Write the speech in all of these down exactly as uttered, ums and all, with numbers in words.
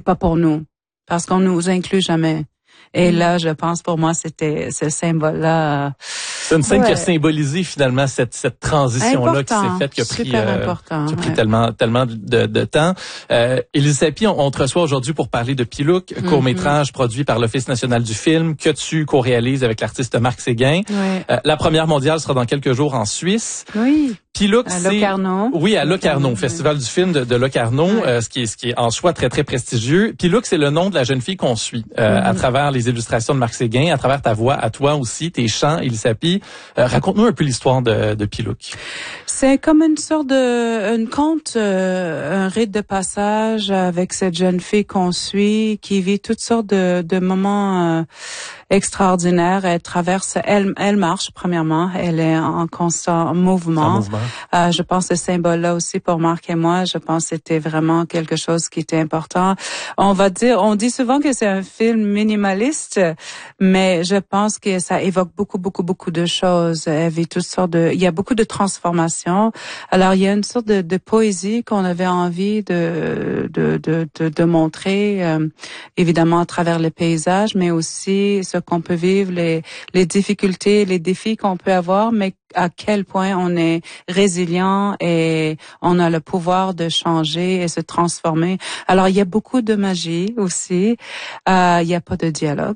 pas pour nous, parce qu'on nous inclut jamais. Et là, je pense pour moi, c'était ce symbole-là. Euh, C'est une scène ouais. qui a symbolisé finalement cette cette transition-là qui s'est faite, qui a pris, euh, important, qui a pris ouais. tellement tellement de, de temps. Euh, Élise Sapie, on, on te reçoit aujourd'hui pour parler de Pilouc, mm-hmm. court-métrage produit par l'Office national du film, que tu co-réalises avec l'artiste Marc Séguin. Ouais. Euh, la première mondiale sera dans quelques jours en Suisse. Oui. Pilouc, à c'est Locarno. Oui, à Locarno, Festival du film de, de Locarno, ouais. euh, ce qui est ce qui est en soi très très prestigieux. Pilouc, c'est le nom de la jeune fille qu'on suit euh, mm-hmm. à travers les illustrations de Marc Séguin, à travers ta voix à toi aussi, tes chants, Élise Sapie. Euh, raconte-nous un peu l'histoire de, de Pilouc. C'est comme une sorte de une conte, euh, un rite de passage avec cette jeune fille qu'on suit, qui vit toutes sortes de, de moments euh, extraordinaires. Elle traverse, elle, elle marche premièrement, elle est en constant mouvement. En mouvement. Euh, je pense ce symbole-là aussi pour Marc et moi, je pense que c'était vraiment quelque chose qui était important. On va dire, on dit souvent que c'est un film minimaliste, mais je pense que ça évoque beaucoup, beaucoup, beaucoup de choses. Elle vit toutes sortes de, il y a beaucoup de transformations. Alors il y a une sorte de, de poésie qu'on avait envie de de de de, de montrer, euh, évidemment à travers les paysages, mais aussi ce qu'on peut vivre, les les difficultés, les défis qu'on peut avoir, mais à quel point on est résilient et on a le pouvoir de changer et se transformer. Alors, il y a beaucoup de magie aussi. Euh, il n'y a pas de dialogue.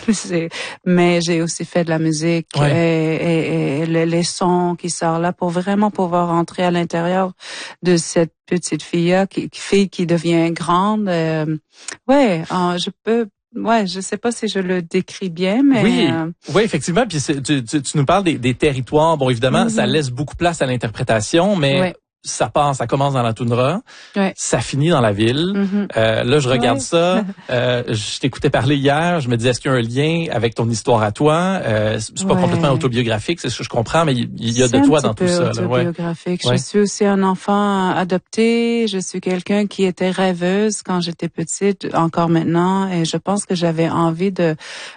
Mais j'ai aussi fait de la musique ouais. et, et, et les, les sons qui sortent là pour vraiment pouvoir entrer à l'intérieur de cette petite fille qui, fille qui devient grande. Euh, ouais, euh, je peux... Ouais, je sais pas si je le décris bien, mais oui, euh... oui, effectivement. Puis c'est, tu, tu, tu nous parles des, des territoires. Bon, évidemment, mm-hmm. ça laisse beaucoup place à l'interprétation, mais ouais. ça passe, ça commence dans la toundra, ouais. ça finit dans la ville. Mm-hmm. Euh, là, je regarde ouais. ça. Euh, je t'écoutais parler hier. Je me disais, est-ce qu'il y a un lien avec ton histoire à toi? Euh, c'est pas ouais. complètement autobiographique, c'est ce que je comprends, mais il y a c'est de toi dans tout ça. C'est autobiographique. Ouais. Je suis aussi un enfant adopté. Je suis quelqu'un qui était rêveuse quand j'étais petite, encore maintenant, et je pense que j'avais envie de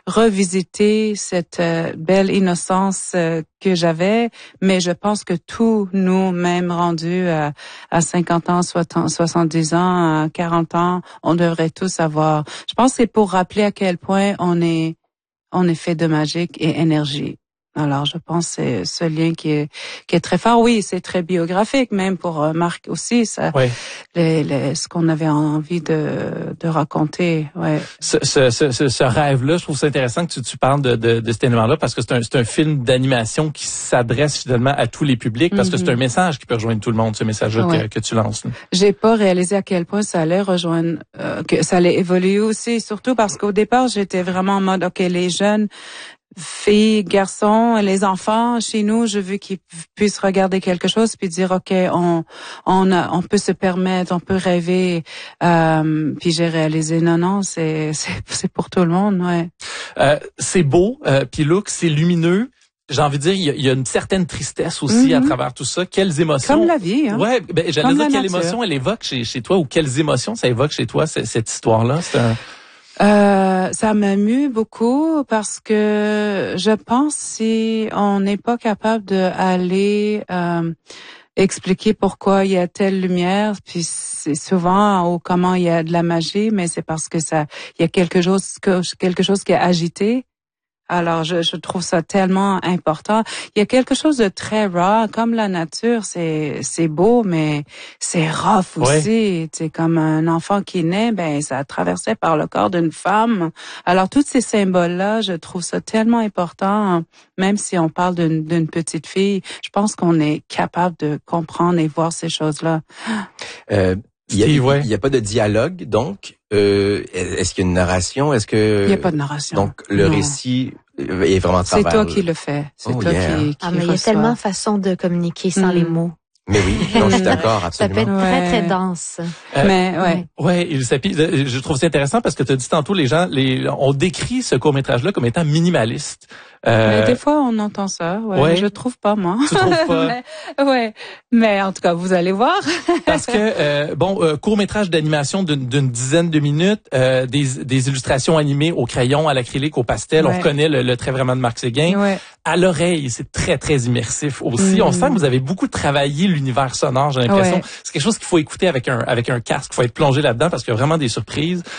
revisiter cette euh, belle innocence euh, que j'avais, mais je pense que tous nous, même rendus à, à cinquante ans, soixante-dix ans, à quarante ans, on devrait tous avoir. Je pense que c'est pour rappeler à quel point on est, on est fait de magique et énergie. Alors, je pense que c'est ce lien qui est qui est très fort. Oui, c'est très biographique, même pour euh, Marc aussi. Ça, ouais. les, les, ce qu'on avait envie de de raconter. Ouais. Ce, ce, ce, ce rêve-là, je trouve ça intéressant que tu, tu parles de, de, de cet élément-là parce que c'est un, c'est un film d'animation qui s'adresse finalement à tous les publics parce mm-hmm. que c'est un message qui peut rejoindre tout le monde, ce message-là ouais. que, que tu lances. Là. J'ai pas réalisé à quel point ça allait rejoindre, euh, que ça allait évoluer aussi, surtout parce qu'au départ, j'étais vraiment en mode, ok, les jeunes. Filles, garçons, les enfants chez nous, je veux qu'ils puissent regarder quelque chose puis dire ok, on on a, on peut se permettre, on peut rêver. Euh, puis j'ai réalisé non non, c'est c'est c'est pour tout le monde, ouais. Euh, c'est beau, euh, puis look, c'est lumineux. J'ai envie de dire, il y a, il y a une certaine tristesse aussi mm-hmm. à travers tout ça. Quelles émotions? Comme la vie, hein. Ouais, ben j'allais Comme dire quelle nature. émotion elle évoque chez chez toi ou quelles émotions ça évoque chez toi cette, cette histoire-là. C'est un Euh, ça m'amuse beaucoup parce que je pense si on n'est pas capable d'aller euh, expliquer pourquoi il y a telle lumière, puis c'est souvent ou comment il y a de la magie, mais c'est parce que ça, il y a quelque chose quelque chose qui est agité. Alors, je, je trouve ça tellement important. Il y a quelque chose de très raw, comme la nature, c'est c'est beau, mais c'est rough aussi. C'est comme un enfant qui naît, ben ça a traversé par le corps d'une femme. Alors, tous ces symboles-là, je trouve ça tellement important. Même si on parle d'une d'une petite fille, je pense qu'on est capable de comprendre et voir ces choses-là. Euh, il y a, Steve, ouais. il y a pas de dialogue, donc euh, est-ce qu'il y a une narration? Est-ce que il y a pas de narration? Donc le non. récit est vraiment à travers. C'est toi qui le fais. C'est oh, toi yeah. qui, qui Ah, mais il y a reçois. tellement de façons de communiquer sans mm. les mots. Mais oui, non, je suis d'accord, Ça peut absolument. être très, Ouais. très dense. Euh, Mais, ouais. Ouais, Élise Sapie, je trouve ça intéressant parce que tu as dit tantôt, les gens, les, on décrit ce court-métrage-là comme étant minimaliste. Euh, euh, des fois, on entend ça. Ouais, ouais. Je trouve pas, moi. Tu trouves pas? mais, ouais. Mais en tout cas, vous allez voir. Parce que, euh, bon, euh, court-métrage d'animation d'une, d'une dizaine de minutes, euh, des, des illustrations animées au crayon, à l'acrylique, au pastel. Ouais. On reconnaît le, le trait vraiment de Marc Séguin. Ouais. À l'oreille, c'est très, très immersif aussi. Mm. On sent que vous avez beaucoup travaillé l'univers sonore, j'ai l'impression. Ouais. C'est quelque chose qu'il faut écouter avec un, avec un casque. Il faut être plongé là-dedans parce qu'il y a vraiment des surprises.